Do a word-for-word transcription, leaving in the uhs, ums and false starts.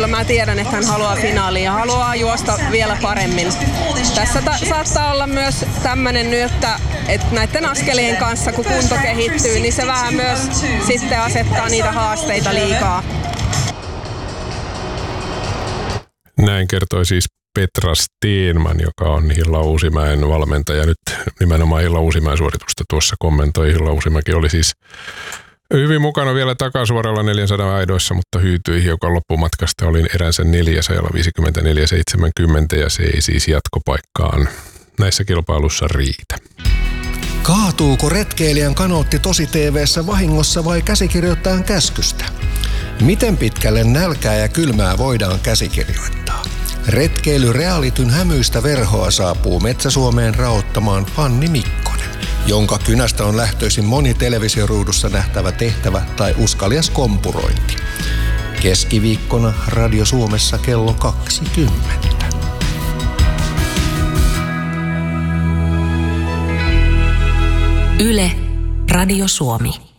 kyllä mä tiedän, että hän haluaa finaaliin ja haluaa juosta vielä paremmin. Tässä ta- saattaa olla myös tämmöinen nyt, että, että näiden askelien kanssa, kun kunto kehittyy, niin se vähän myös sitten asettaa niitä haasteita liikaa. Näin kertoi siis Petra Stenman, joka on Hilla Uusimäen valmentaja. Nyt nimenomaan Hilla Uusimäen suoritusta tuossa kommentoi. Hilla Uusimäki oli siis hyvin mukana vielä takasuoralla neljäsataa aidoissa, mutta hyytyi hiukan loppumatkasta. Olin eränsä neljäsajalla viisikymmentäneljä seitsemänkymmentä ja se ei siis jatkopaikkaan näissä kilpailussa riitä. Kaatuuko retkeilijän kanootti tosi T V:ssä vahingossa vai käsikirjoittajan käskystä? Miten pitkälle nälkää ja kylmää voidaan käsikirjoittaa? Retkeily realityn hämyistä verhoa saapuu Metsä-Suomeen raottamaan Fanni Mikkonen, jonka kynästä on lähtöisin moni televisioruudussa nähtävä tehtävä tai uskalias kompurointi. Keskiviikkona Radio Suomessa kello kaksikymmentä. Yle, Radio Suomi.